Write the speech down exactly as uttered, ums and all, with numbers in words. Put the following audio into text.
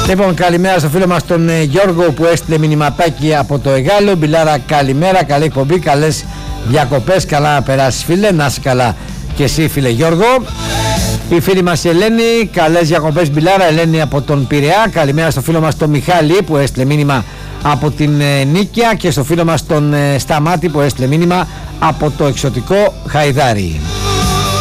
Λοιπόν, καλημέρα στο φίλο μας τον ε, Γιώργο που έστειλε μηνυματάκι από το Εγάλεο. Μπιλάρα, καλημέρα, καλή εκπομπή, καλές διακοπές, καλά να περάσεις φίλε, να είσαι καλά και εσύ φίλε Γιώργο. Η φίλη μας η Ελένη, καλές διακοπές Μπιλάρα, Ελένη από τον Πειραιά. Καλημέρα στο φίλο μας τον Μιχάλη που έστειλε μήνυμα από την ε, Νίκαια και στο φίλο μας τον ε, Σταμάτη που έστειλε μήνυμα από το εξωτικό Χαϊδάρι.